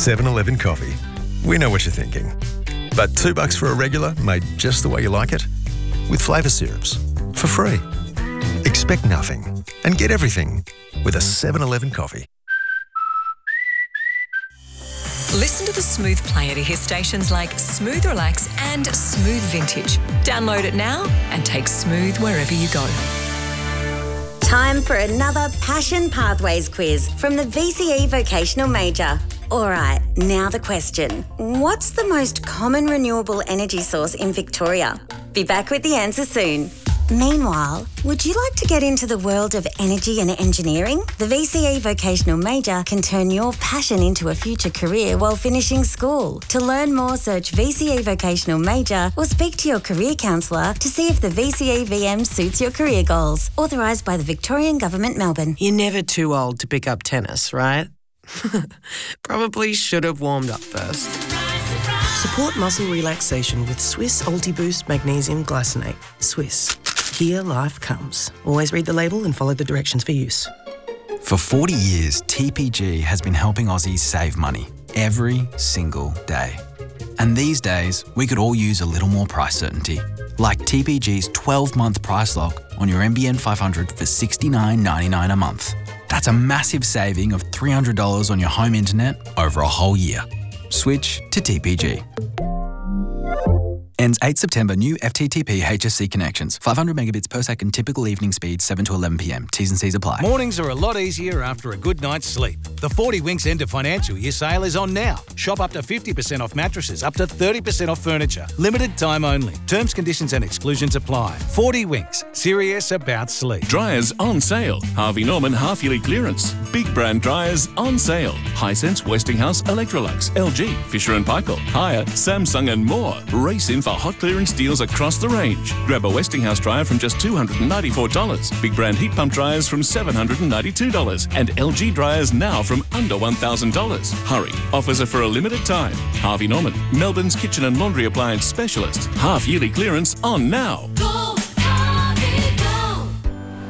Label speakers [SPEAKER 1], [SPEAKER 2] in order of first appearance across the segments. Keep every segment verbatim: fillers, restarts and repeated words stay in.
[SPEAKER 1] seven eleven coffee. We know what you're thinking. But two bucks for a regular made just the way you like it? With flavour syrups. For free. Expect nothing and get everything with a seven eleven coffee.
[SPEAKER 2] Listen to the Smooth player to hear stations like Smooth Relax and Smooth Vintage. Download it now and take Smooth wherever you go.
[SPEAKER 3] Time for another Passion Pathways quiz from the V C E Vocational Major. All right, now the question. What's the most common renewable energy source in Victoria? Be back with the answer soon. Meanwhile, would you like to get into the world of energy and engineering? The V C E Vocational Major can turn your passion into a future career while finishing school. To learn more, search V C E Vocational Major or speak to your career counsellor to see if the V C E V M suits your career goals. Authorised by the Victorian Government, Melbourne.
[SPEAKER 4] You're never too old to pick up tennis, right? Probably should have warmed up first. Support muscle relaxation with Swiss Ultiboost Magnesium Glycinate. Swiss. Here life comes. Always read the label and follow the directions for use.
[SPEAKER 5] For forty years, T P G has been helping Aussies save money every single day. And these days, we could all use a little more price certainty. Like T P G's twelve-month price lock on your N B N five hundred for sixty-nine ninety-nine a month. That's a massive saving of three hundred dollars on your home internet over a whole year. Switch to T P G. Ends eighth September. New F T T P H S C connections. five hundred megabits per second. Typical evening speed seven to eleven p m. T's and C's apply.
[SPEAKER 6] Mornings are a lot easier after a good night's sleep. The forty Winks end of financial year sale is on now. Shop up to fifty percent off mattresses, up to thirty percent off furniture. Limited time only. Terms, conditions and exclusions apply. forty Winks. Serious about sleep.
[SPEAKER 7] Dryers on sale. Harvey Norman half-yearly clearance. Big brand dryers on sale. Hisense, Westinghouse, Electrolux, L G, Fisher and Paykel, Haier, Samsung and more. Race in for hot clearance deals across the range. Grab a Westinghouse dryer from just two hundred ninety-four dollars. Big brand heat pump dryers from seven hundred ninety-two dollars. And L G dryers now from under one thousand dollars. Hurry. Offers are for a limited time. Harvey Norman, Melbourne's kitchen and laundry appliance specialist. Half-yearly clearance on now.
[SPEAKER 8] Go, Harvey, go.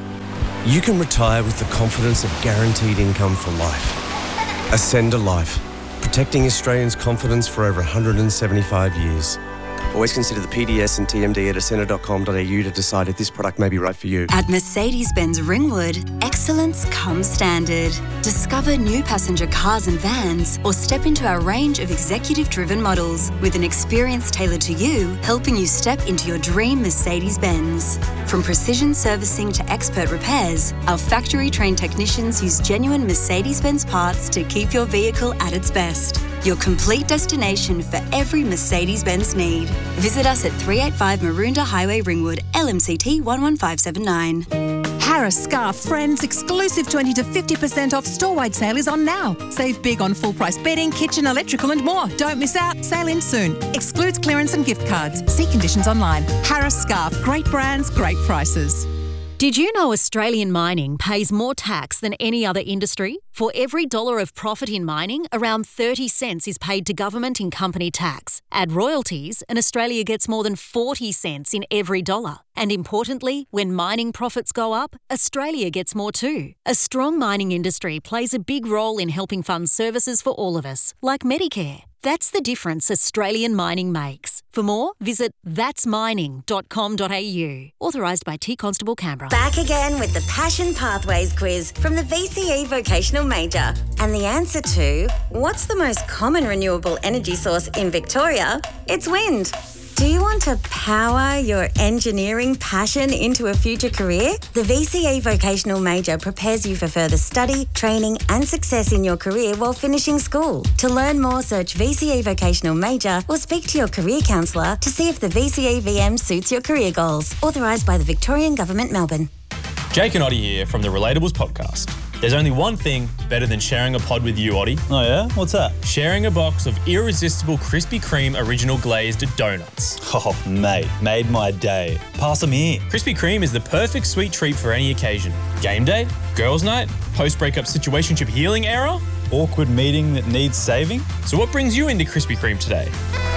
[SPEAKER 9] You can retire with the confidence of guaranteed income for life. Ascend a Life, protecting Australians' confidence for over one hundred seventy-five years. Always consider the P D S and T M D at ascender dot com dot a u to decide if this product may be right for you.
[SPEAKER 10] At Mercedes-Benz Ringwood, excellence comes standard. Discover new passenger cars and vans or step into our range of executive-driven models with an experience tailored to you, helping you step into your dream Mercedes-Benz. From precision servicing to expert repairs, our factory-trained technicians use genuine Mercedes-Benz parts to keep your vehicle at its best. Your complete destination for every Mercedes-Benz need. Visit us at three eighty-five Maroondah Highway, Ringwood, L M C T one one five seven nine.
[SPEAKER 11] Harris Scarf Friends exclusive twenty to fifty percent off store-wide sale is on now. Save big on full-price bedding, kitchen, electrical and more. Don't miss out. Sale ends soon. Excludes clearance and gift cards. See conditions online. Harris Scarf. Great brands, great prices.
[SPEAKER 12] Did you know Australian mining pays more tax than any other industry? For every dollar of profit in mining, around thirty cents is paid to government in company tax. Add royalties, and Australia gets more than forty cents in every dollar. And importantly, when mining profits go up, Australia gets more too. A strong mining industry plays a big role in helping fund services for all of us, like Medicare. That's the difference Australian mining makes. For more, visit thats mining dot com dot a u. Authorised by T Constable Canberra.
[SPEAKER 3] Back again with the Passion Pathways quiz from the V C E Vocational Major. And the answer to what's the most common renewable energy source in Victoria? It's wind. Do you want to power your engineering passion into a future career? The V C E Vocational Major prepares you for further study, training and success in your career while finishing school. To learn more, search V C E Vocational Major or speak to your career counsellor to see if the V C E V M suits your career goals. Authorised by the Victorian Government, Melbourne.
[SPEAKER 13] Jake and Oddie here from the Relatables podcast. There's only one thing better than sharing a pod with you, Oddie.
[SPEAKER 14] Oh yeah? What's that?
[SPEAKER 13] Sharing a box of irresistible Krispy Kreme original glazed donuts.
[SPEAKER 14] Oh, mate, made my day. Pass them here.
[SPEAKER 13] Krispy Kreme is the perfect sweet treat for any occasion. Game day, girls' night, post-breakup situationship healing era,
[SPEAKER 14] awkward meeting that needs saving.
[SPEAKER 13] So what brings you into Krispy Kreme today?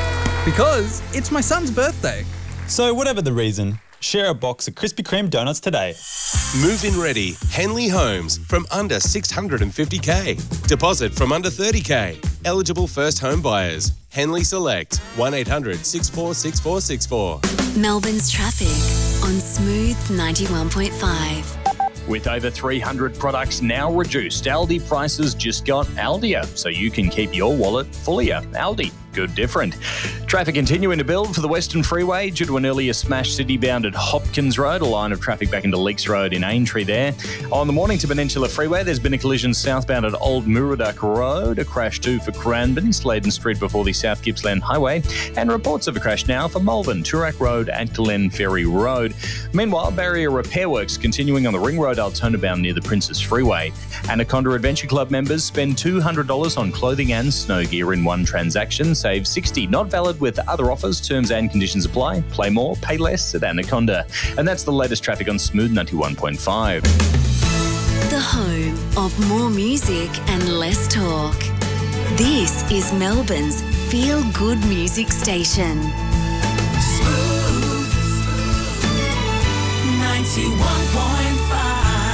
[SPEAKER 15] Because it's my son's birthday.
[SPEAKER 14] So whatever the reason, share a box of Krispy Kreme donuts today.
[SPEAKER 16] Move-in ready, Henley Homes from under six hundred fifty K. Deposit from under thirty K. Eligible first home buyers. Henley Select, one eight hundred six four six four six four.
[SPEAKER 10] Melbourne's traffic on Smooth ninety-one point five.
[SPEAKER 17] With over three hundred products now reduced, Aldi prices just got Aldier, so you can keep your wallet fullier. Aldi, good different. Traffic continuing to build for the Western Freeway due to an earlier smash city-bound at Hopkins Road, a line of traffic back into Leaks Road in Aintree there. On the Mornington Peninsula Freeway, there's been a collision southbound at Old Murdoch Road, a crash too for Cranbourne, Sladen Street before the South Gippsland Highway, and reports of a crash now for Malvern, Toorak Road and Glen Ferry Road. Meanwhile, barrier repair works continuing on the Ring Road Altona bound near the Princess Freeway. Anaconda Adventure Club members spend two hundred dollars on clothing and snow gear in one transaction, save sixty dollars. Not valid with other offers. Terms and conditions apply. Play more, pay less at Anaconda. And that's the latest traffic on Smooth ninety-one point five.
[SPEAKER 10] The home of more music and less talk. This is Melbourne's feel-good music station.
[SPEAKER 8] Smooth ninety-one point five.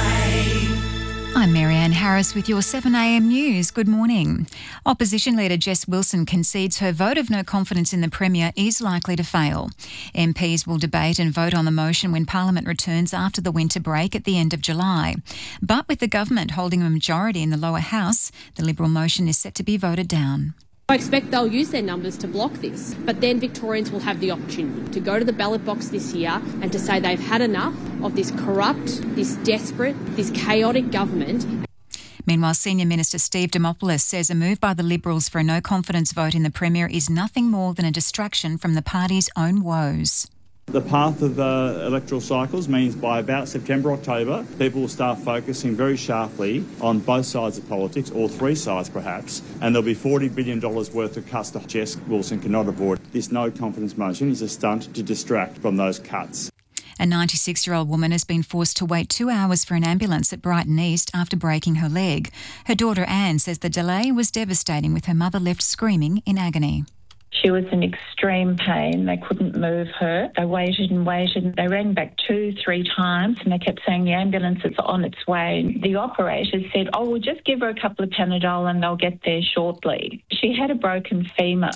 [SPEAKER 18] I'm Marianne Harris with your seven a m news. Good morning. Opposition leader Jess Wilson concedes her vote of no confidence in the Premier is likely to fail. M Ps will debate and vote on the motion when Parliament returns after the winter break at the end of July. But with the government holding a majority in the lower house, the Liberal motion is set to be voted down.
[SPEAKER 19] I expect they'll use their numbers to block this, but then Victorians will have the opportunity to go to the ballot box this year and to say they've had enough of this corrupt, this desperate, this chaotic government.
[SPEAKER 18] Meanwhile, Senior Minister Steve Dimopoulos says a move by the Liberals for a no-confidence vote in the Premier is nothing more than a distraction from the party's own woes.
[SPEAKER 20] The path of uh, electoral cycles means by about September, October, people will start focusing very sharply on both sides of politics, or three sides perhaps, and there'll be forty billion dollars worth of cuts that Jess Wilson cannot avoid. This no-confidence motion is a stunt to distract from those cuts.
[SPEAKER 18] A ninety-six-year-old woman has been forced to wait two hours for an ambulance at Brighton East after breaking her leg. Her daughter Anne says the delay was devastating, with her mother left screaming in agony.
[SPEAKER 21] She was in extreme pain. They couldn't move her. They waited and waited. They rang back two, three times and they kept saying the ambulance is on its way. The operator said, oh, we'll just give her a couple of Panadol and they'll get there shortly. She had a broken femur.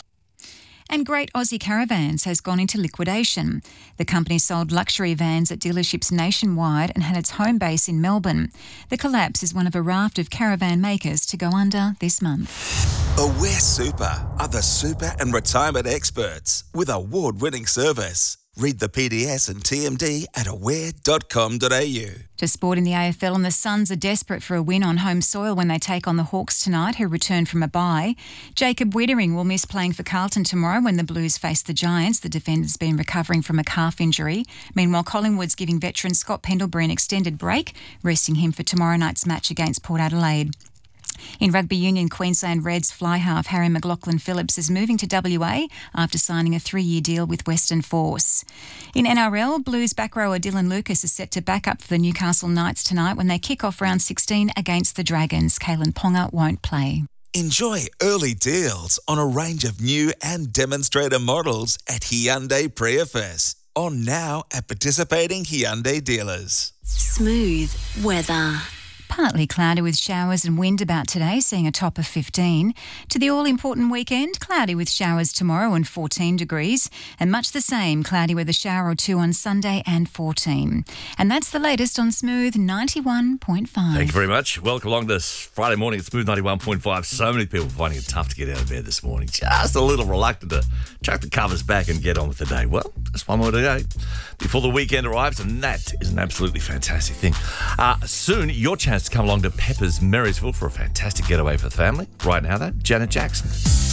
[SPEAKER 18] And Great Aussie Caravans has gone into liquidation. The company sold luxury vans at dealerships nationwide and had its home base in Melbourne. The collapse is one of a raft of caravan makers to go under this month.
[SPEAKER 22] Aware Super are the super and retirement experts with award-winning service. Read the P D S and T M D at aware dot com dot a u.
[SPEAKER 18] To sport in the A F L, and the Suns are desperate for a win on home soil when they take on the Hawks tonight, who return from a bye. Jacob Wittering will miss playing for Carlton tomorrow when the Blues face the Giants. The defender's been recovering from a calf injury. Meanwhile, Collingwood's giving veteran Scott Pendlebury an extended break, resting him for tomorrow night's match against Port Adelaide. In rugby union, Queensland Reds fly half Harry McLaughlin-Phillips is moving to W A after signing a three-year deal with Western Force. In N R L, Blues back rower Dylan Lucas is set to back up for the Newcastle Knights tonight when they kick off round sixteen against the Dragons. Kalen Ponga won't play.
[SPEAKER 22] Enjoy early deals on a range of new and demonstrator models at Hyundai Prius. On now at participating Hyundai dealers.
[SPEAKER 10] Smooth weather.
[SPEAKER 18] Partly cloudy with showers and wind about today, seeing a top of fifteen. To the all-important weekend, cloudy with showers tomorrow and fourteen degrees, and much the same, cloudy with a shower or two on Sunday and fourteen. And that's the latest on Smooth ninety-one point five.
[SPEAKER 23] Thank you very much. Welcome along this Friday morning at Smooth ninety-one point five. So many people finding it tough to get out of bed this morning. Just a little reluctant to chuck the covers back and get on with the day. Well, just one more to go before the weekend arrives, and that is an absolutely fantastic thing. Uh, soon, your chance to come along to Pepper's Marysville for a fantastic getaway for the family. Right now, though, Janet Jackson.